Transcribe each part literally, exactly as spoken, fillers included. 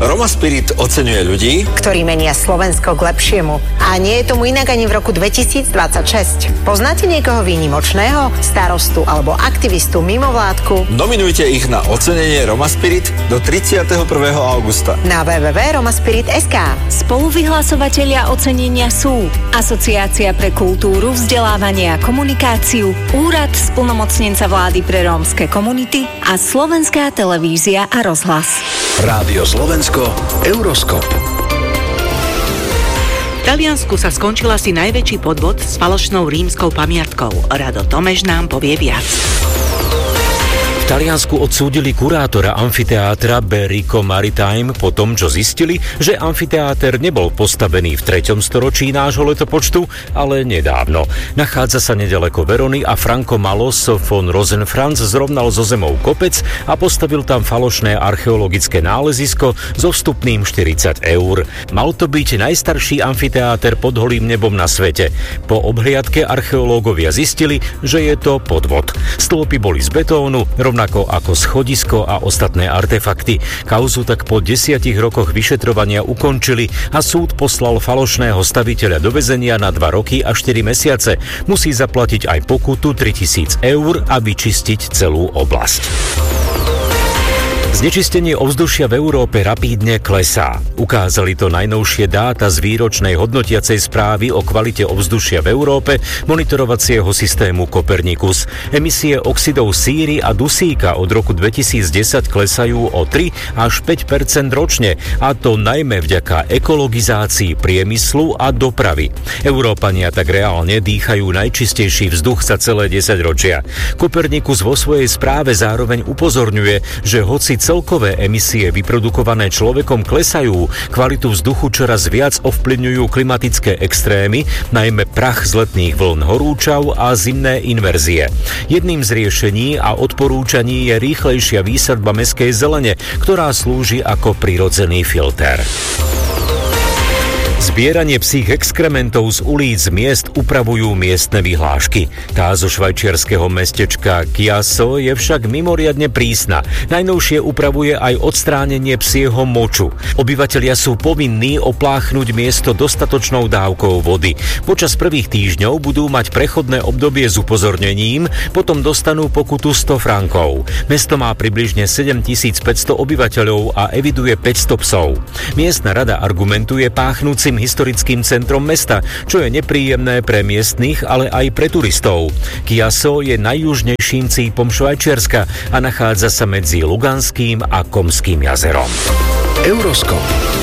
Roma Spirit oceňuje ľudí, ktorí menia Slovensko k lepšiemu. A nie je tomu inak ani v roku dvetisícdvadsaťšesť. Poznáte niekoho výnimočného? Starostu alebo aktivistu mimovládku? Nominujte ich na ocenenie Roma Spirit do tridsiateho prvého augusta. Na w w w bodka romaspirit bodka es ká. Spoluvyhlasovatelia ocenenia sú Asociácia pre kultúru, vzdelávanie a komunikáciu, Úrad splnomocnenca vlády pre rómske komunity a Slovenská televízia a rozhlas. Rádio Slovensko, Euroskop. V Taliansku sa skončil asi najväčší podvod s falošnou rímskou pamiatkou. Rado Tomeš nám povie viac. V Taliansku odsúdili kurátora amfiteátra Berico Maritime po tom, čo zistili, že amfiteáter nebol postavený v treťom storočí nášho letopočtu, ale nedávno. Nachádza sa nedaleko Verony a Franco Malos von Rosenfranz zrovnal zo zemou kopec a postavil tam falošné archeologické nálezisko so vstupným štyridsať eur. Mal to byť najstarší amfiteáter pod holým nebom na svete. Po obhliadke archeológovia zistili, že je to podvod. Stĺpy boli z betónu, rovnako ako schodisko a ostatné artefakty. Kauzu tak po desiatich rokoch vyšetrovania ukončili a súd poslal falošného staviteľa do väzenia na dva roky a štyri mesiace. Musí zaplatiť aj pokutu tritisíc eur a vyčistiť celú oblasť. Znečistenie ovzdušia v Európe rapídne klesá. Ukázali to najnovšie dáta z výročnej hodnotiacej správy o kvalite ovzdušia v Európe monitorovacieho systému Copernicus. Emisie oxidov síry a dusíka od roku dvetisícdesať klesajú o tri až päť percent ročne, a to najmä vďaka ekologizácii priemyslu a dopravy. Európania tak reálne dýchajú najčistejší vzduch za celé desaťročia. Copernicus vo svojej správe zároveň upozorňuje, že hoci celkové emisie vyprodukované človekom klesajú, kvalitu vzduchu čoraz viac ovplyvňujú klimatické extrémy, najmä prach z letných vln horúčav a zimné inverzie. Jedným z riešení a odporúčaní je rýchlejšia výsadba mestskej zelene, ktorá slúži ako prirodzený filter. Zbieranie psích exkrementov z ulíc miest upravujú miestne vyhlášky. Tá zo švajčiarskeho mestečka Chiasso je však mimoriadne prísna. Najnovšie upravuje aj odstránenie psieho moču. Obyvatelia sú povinní opláchnuť miesto dostatočnou dávkou vody. Počas prvých týždňov budú mať prechodné obdobie s upozornením, potom dostanú pokutu sto frankov. Mesto má približne sedemtisícpäťsto obyvateľov a eviduje päťsto psov. Miestna rada argumentuje páchnúcim historickým centrom mesta, čo je nepríjemné pre miestnych, ale aj pre turistov. Chiasso je najjužnejším cípom Švajčiarska a nachádza sa medzi Luganským a Komským jazerom. Euroskop.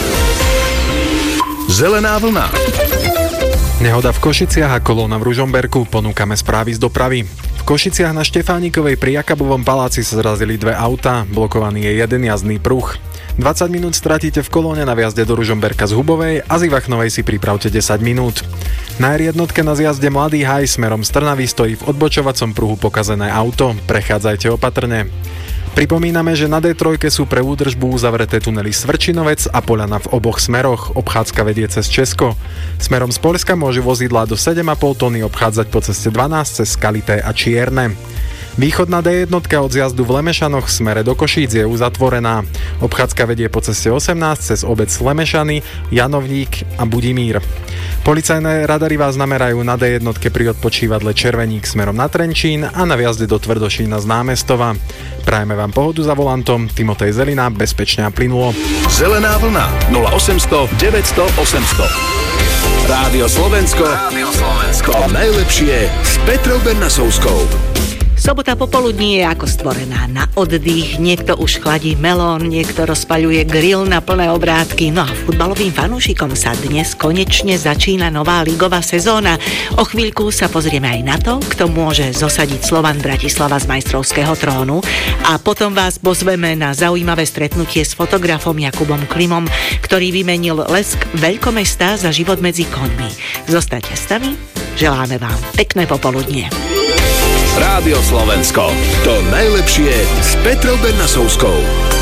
Zelená vlna. Nehoda v Košiciach a kolóna v Ružomberku. Ponúkame správy z dopravy. V Košiciach na Štefánikovej pri Jakabovom paláci sa zrazili dve autá, blokovaný je jeden jazdný pruh. dvadsať minút stratíte v kolóne na vjazde do Ružomberka z Hubovej a z Ivachnovej si pripravte desať minút. Na er jednotke na zjazde Mladý Haj smerom z Trnavy stojí v odbočovacom pruhu pokazené auto, prechádzajte opatrne. Pripomíname, že na dé tri sú pre údržbu uzavreté tunely Svrčinovec a Poľana v oboch smeroch. Obchádzka vedie cez Česko. Smerom z Poľska môžu vozidlá do sedem a pol tony obchádzať po ceste dvanásť cez Skalité a Čierne. Východná dé jedna od zjazdu v Lemešanoch v smere do Košíc je uzatvorená. Obchádzka vedie po ceste osemnásť cez obec Lemešany, Janovník a Budimír. Policajné radary vás namerajú na dé jedna pri odpočívadle Červeník smerom na Trenčín a na vjazde do Tvrdošína z Námestova. Prajeme vám pohodu za volantom. Timotej Zelina, bezpečne a plynulo. Zelená vlna nula osemsto deväťsto osemsto. Rádio Slovensko. Rádio Slovensko. To najlepšie s Petrou Bernasovskou. Sobota popoludní je ako stvorená na oddych. Niekto už chladí melón, niekto rozpaľuje grill na plné obrátky. No a futbalovým fanúšikom sa dnes konečne začína nová ligová sezóna. O chvíľku sa pozrieme aj na to, kto môže zosadiť Slovan Bratislava z majstrovského trónu. A potom vás pozveme na zaujímavé stretnutie s fotografom Jakubom Klimom, ktorý vymenil lesk veľkomesta za život medzi koňmi. Zostaňte s nami, želáme vám pekné popoludnie. Rádio Slovensko. To najlepšie s Petrou Bernasovskou.